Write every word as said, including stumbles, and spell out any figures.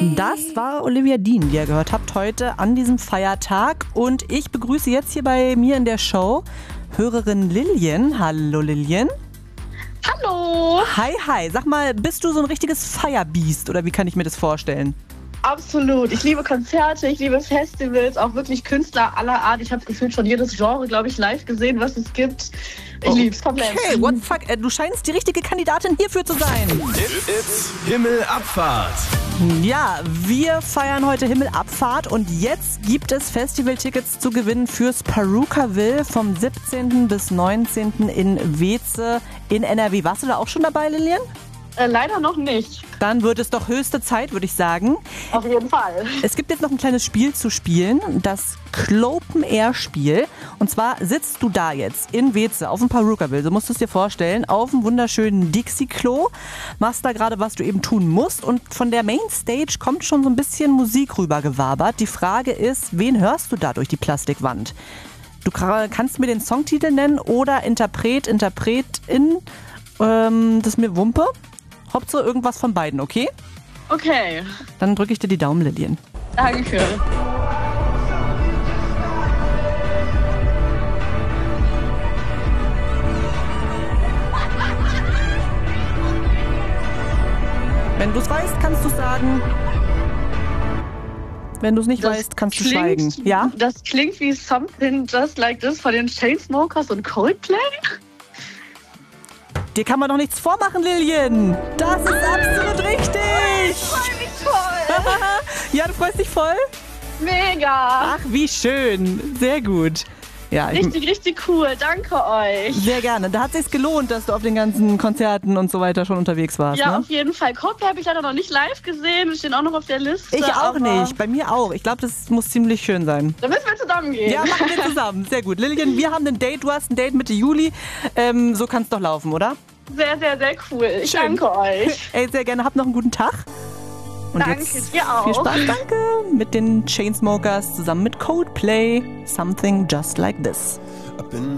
Das war Olivia Dean, die ihr gehört habt heute an diesem Feiertag. Und ich begrüße jetzt hier bei mir in der Show Hörerin Lilian. Hallo Lilian. Hallo. Hi, hi. Sag mal, bist du so ein richtiges Feierbiest oder wie kann ich mir das vorstellen? Absolut. Ich liebe Konzerte, ich liebe Festivals, auch wirklich Künstler aller Art. Ich habe gefühlt schon jedes Genre, glaube ich, live gesehen, was es gibt. Ich oh. lieb's komplett. Okay, what the fuck? Du scheinst die richtige Kandidatin hierfür zu sein. It's Himmelabfahrt. Ja, wir feiern heute Himmelabfahrt und jetzt gibt es Festivaltickets zu gewinnen fürs Perukaville vom siebzehnten bis neunzehnten in Weeze in N R W. Warst du da auch schon dabei, Lilian? Äh, leider noch nicht. Dann wird es doch höchste Zeit, würde ich sagen. Auf jeden Fall. Es gibt jetzt noch ein kleines Spiel zu spielen, das Clopen Air Spiel. Und zwar sitzt du da jetzt in Weeze auf dem Perukaville, so musst du es dir vorstellen, auf dem wunderschönen Dixie-Klo, machst da gerade, was du eben tun musst und von der Mainstage kommt schon so ein bisschen Musik rübergewabert. Die Frage ist, wen hörst du da durch die Plastikwand? Du kannst mir den Songtitel nennen oder Interpret, Interpretin, ähm, das ist mir Wumpe. Hauptsache irgendwas von beiden, okay? Okay. Dann drücke ich dir die Daumen, Lilian. Danke. Wenn du es weißt, kannst du es sagen. Wenn du es nicht Das weißt, kannst du klingt- schweigen. Ja? Das klingt wie Something Just Like This von den Chainsmokers und Coldplay. Dir kann man doch nichts vormachen, Lilian. Das ist absolut richtig. Ich freue mich voll. Ja, du freust dich voll? Mega. Ach, wie schön. Sehr gut. Ja, ich, Richtig, richtig cool. Danke euch. sehr gerne. Da hat es sich gelohnt, dass du auf den ganzen Konzerten und so weiter schon unterwegs warst. Ja, ne? auf jeden Fall. Coldplay habe ich leider noch nicht live gesehen. Wir stehen auch noch auf der Liste. Ich auch aber nicht. Bei mir auch. Ich glaube, das muss ziemlich schön sein. Da müssen wir zusammen gehen. Ja, machen wir zusammen. Sehr gut. Lilian, wir haben ein Date. Du hast ein Date Mitte Juli. Ähm, so kann es doch laufen, oder? Sehr, sehr, sehr cool. Ich Schön. danke euch. Ey, sehr gerne. Habt noch einen guten Tag. Und Danke, jetzt dir auch. viel Spaß. Danke. Mit den Chainsmokers zusammen mit Coldplay. Something Just Like This.